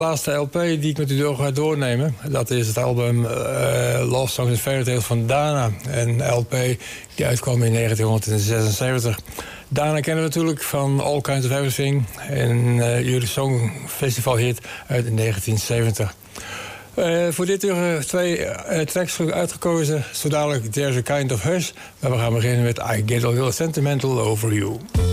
De laatste LP die ik met u ga doornemen, dat is het album Love Songs and Fairy Tales van Dana. Een LP die uitkwam in 1976. Dana kennen we natuurlijk van All Kinds of Everything en jullie Songfestival-hit uit 1970. Voor dit uur 2 tracks uitgekozen. Zo dadelijk There's a Kind of Hush. Maar we gaan beginnen met I Get a Little Sentimental Over You.